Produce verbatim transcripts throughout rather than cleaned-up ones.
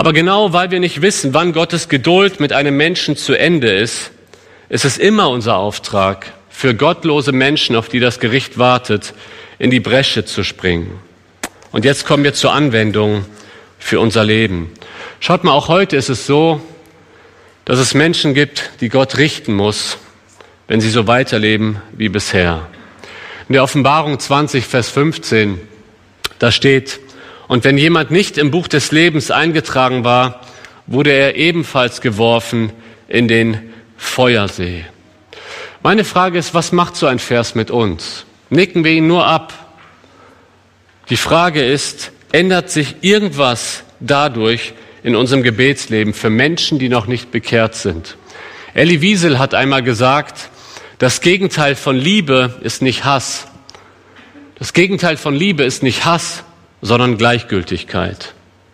Aber genau weil wir nicht wissen, wann Gottes Geduld mit einem Menschen zu Ende ist, ist es immer unser Auftrag, für gottlose Menschen, auf die das Gericht wartet, in die Bresche zu springen. Und jetzt kommen wir zur Anwendung für unser Leben. Schaut mal, auch heute ist es so, dass es Menschen gibt, die Gott richten muss, wenn sie so weiterleben wie bisher. In der Offenbarung zwanzig, Vers fünfzehn, da steht: Und wenn jemand nicht im Buch des Lebens eingetragen war, wurde er ebenfalls geworfen in den Feuersee. Meine Frage ist, was macht so ein Vers mit uns? Nicken wir ihn nur ab? Die Frage ist, ändert sich irgendwas dadurch in unserem Gebetsleben für Menschen, die noch nicht bekehrt sind? Elie Wiesel hat einmal gesagt, das Gegenteil von Liebe ist nicht Hass. Das Gegenteil von Liebe ist nicht Hass, sondern Gleichgültigkeit.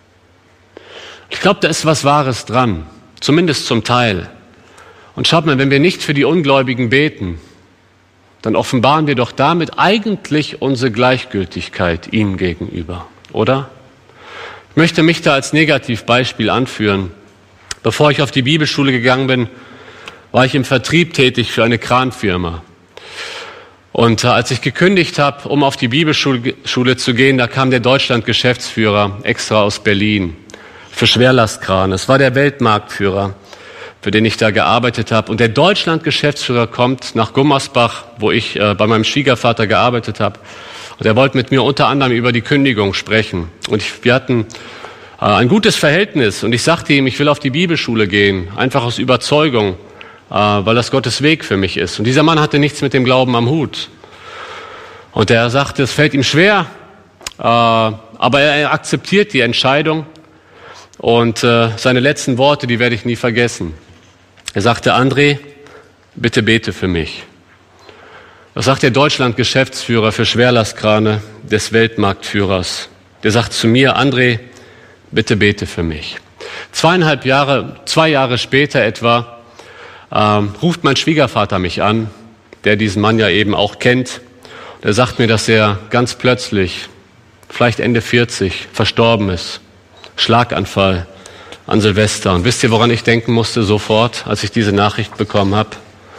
Ich glaube, da ist was Wahres dran, zumindest zum Teil. Und schaut mal, wenn wir nicht für die Ungläubigen beten, dann offenbaren wir doch damit eigentlich unsere Gleichgültigkeit ihnen gegenüber, oder? Ich möchte mich da als Negativbeispiel anführen. Bevor ich auf die Bibelschule gegangen bin, war ich im Vertrieb tätig für eine Kranfirma. Und äh, als ich gekündigt habe, um auf die Bibelschule Schule zu gehen, da kam der Deutschland-Geschäftsführer extra aus Berlin für Schwerlastkran. Es war der Weltmarktführer, für den ich da gearbeitet habe. Und der Deutschland-Geschäftsführer kommt nach Gummersbach, wo ich äh, bei meinem Schwiegervater gearbeitet habe. Und er wollte mit mir unter anderem über die Kündigung sprechen. Und ich, wir hatten äh, ein gutes Verhältnis. Und ich sagte ihm, ich will auf die Bibelschule gehen, einfach aus Überzeugung, äh, weil das Gottes Weg für mich ist. Und dieser Mann hatte nichts mit dem Glauben am Hut. Und er sagte, es fällt ihm schwer, äh, aber er akzeptiert die Entscheidung. Und äh, seine letzten Worte, die werde ich nie vergessen. Er sagte, André, bitte bete für mich. Das sagt der Deutschland-Geschäftsführer für Schwerlastkrane des Weltmarktführers. Der sagt zu mir, André, bitte bete für mich. Zweieinhalb Jahre, zwei Jahre später etwa, ähm, ruft mein Schwiegervater mich an, der diesen Mann ja eben auch kennt. Der sagt mir, dass er ganz plötzlich, vielleicht Ende vierzig, verstorben ist. Schlaganfall an Silvester. Und wisst ihr, woran ich denken musste sofort, als ich diese Nachricht bekommen habe?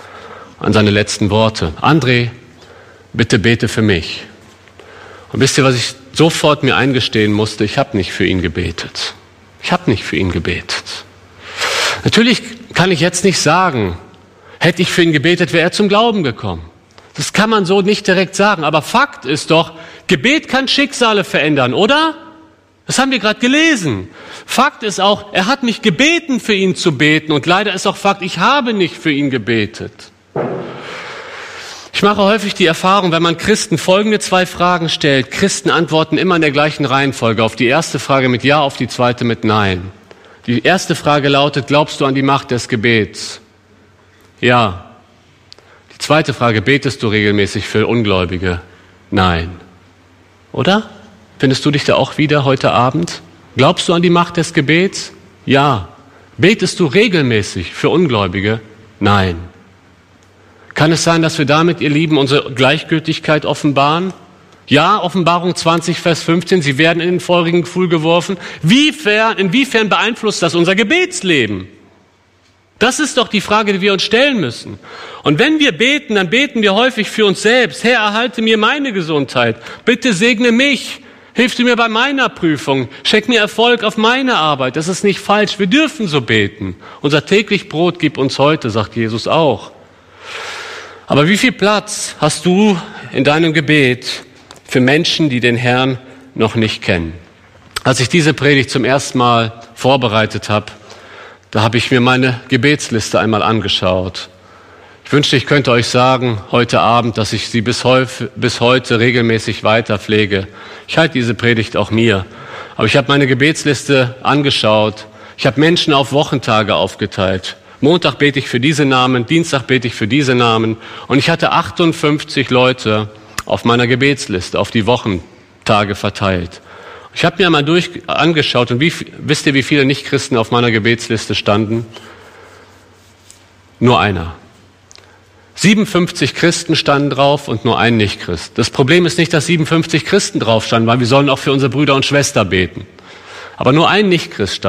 An seine letzten Worte. André, bitte bete für mich. Und wisst ihr, was ich sofort mir eingestehen musste? Ich habe nicht für ihn gebetet. Ich habe nicht für ihn gebetet. Natürlich kann ich jetzt nicht sagen, hätte ich für ihn gebetet, wäre er zum Glauben gekommen. Das kann man so nicht direkt sagen. Aber Fakt ist doch, Gebet kann Schicksale verändern, oder? Das haben wir gerade gelesen. Fakt ist auch, er hat mich gebeten, für ihn zu beten. Und leider ist auch Fakt, ich habe nicht für ihn gebetet. Ich mache häufig die Erfahrung, wenn man Christen folgende zwei Fragen stellt. Christen antworten immer in der gleichen Reihenfolge. Auf die erste Frage mit Ja, auf die zweite mit Nein. Die erste Frage lautet, glaubst du an die Macht des Gebets? Ja. Die zweite Frage, betest du regelmäßig für Ungläubige? Nein. Oder? Findest du dich da auch wieder heute Abend? Glaubst du an die Macht des Gebets? Ja. Betest du regelmäßig für Ungläubige? Nein. Kann es sein, dass wir damit, ihr Lieben, unsere Gleichgültigkeit offenbaren? Ja, Offenbarung zwanzig, Vers fünfzehn, sie werden in den feurigen Pfuhl geworfen. Wiefern, inwiefern beeinflusst das unser Gebetsleben? Das ist doch die Frage, die wir uns stellen müssen. Und wenn wir beten, dann beten wir häufig für uns selbst. Herr, erhalte mir meine Gesundheit. Bitte segne mich. Hilf du mir bei meiner Prüfung. Schenk mir Erfolg auf meine Arbeit. Das ist nicht falsch. Wir dürfen so beten. Unser täglich Brot gib uns heute, sagt Jesus auch. Aber wie viel Platz hast du in deinem Gebet für Menschen, die den Herrn noch nicht kennen? Als ich diese Predigt zum ersten Mal vorbereitet habe, da habe ich mir meine Gebetsliste einmal angeschaut. Ich wünschte, ich könnte euch sagen, heute Abend, dass ich sie bis, häufig, bis heute regelmäßig weiter pflege. Ich halte diese Predigt auch mir. Aber ich habe meine Gebetsliste angeschaut. Ich habe Menschen auf Wochentage aufgeteilt. Montag bete ich für diese Namen, Dienstag bete ich für diese Namen. Und ich hatte achtundfünfzig Leute auf meiner Gebetsliste, auf die Wochentage verteilt. Ich habe mir einmal durch angeschaut und wie, wisst ihr, wie viele Nichtchristen auf meiner Gebetsliste standen? Nur einer. siebenundfünfzig Christen standen drauf und nur ein Nichtchrist. Das Problem ist nicht, dass siebenundfünfzig Christen drauf standen, weil wir sollen auch für unsere Brüder und Schwestern beten. Aber nur ein Nichtchrist stand